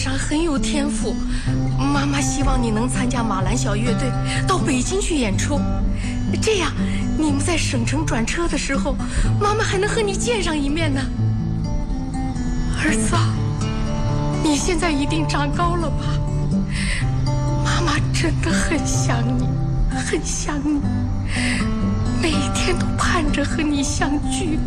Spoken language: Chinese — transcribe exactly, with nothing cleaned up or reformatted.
上很有天赋，妈妈希望你能参加马兰小乐队，到北京去演出。这样，你们在省城转车的时候，妈妈还能和你见上一面呢。儿子啊，你现在一定长高了吧？妈妈真的很想你，很想你，每天都盼着和你相聚。